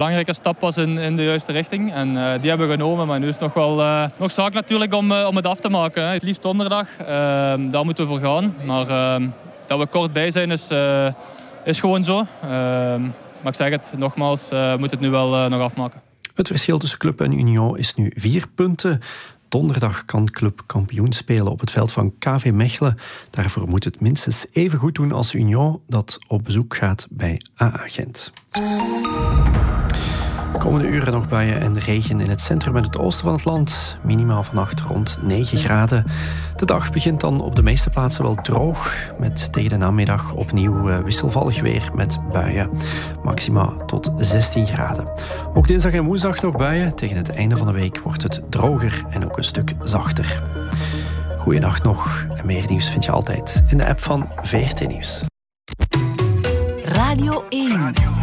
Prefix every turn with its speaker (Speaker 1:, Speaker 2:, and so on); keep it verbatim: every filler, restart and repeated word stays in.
Speaker 1: belangrijke stap was in, in de juiste richting. En uh, die hebben we genomen, maar nu is het nog wel uh, nog zaak natuurlijk om, uh, om het af te maken. Hè. Het liefst donderdag, uh, daar moeten we voor gaan. Maar uh, dat we kort bij zijn is, uh, is gewoon zo. Uh, maar ik zeg het, nogmaals, uh, we moeten het nu wel uh, nog afmaken.
Speaker 2: Het verschil tussen Club en Union is nu vier punten. Donderdag kan Club kampioen spelen op het veld van K V Mechelen. Daarvoor moet het minstens even goed doen als Union, dat op bezoek gaat bij A A Gent. De komende uren nog buien en regen in het centrum en het oosten van het land. Minimaal vannacht rond negen graden. De dag begint dan op de meeste plaatsen wel droog. Met tegen de namiddag opnieuw wisselvallig weer met buien. Maxima tot zestien graden. Ook dinsdag en woensdag nog buien. Tegen het einde van de week wordt het droger en ook een stuk zachter. Goeienacht nog. En meer nieuws vind je altijd in de app van V R T Nieuws.
Speaker 3: Radio één.